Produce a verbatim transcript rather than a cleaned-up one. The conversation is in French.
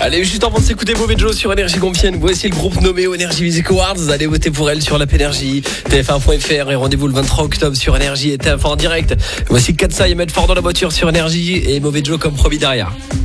Allez, juste avant de s'écouter Mauvais Joe sur Énergie Compiègne, voici le groupe nommé au Energy Music Awards. Allez voter pour elle sur l'app Énergie, T F un point F R et rendez-vous le vingt-trois octobre sur Énergie et T F un en direct. Voici Katsai et Medford dans la voiture sur Énergie et Mauvais Joe comme promis derrière.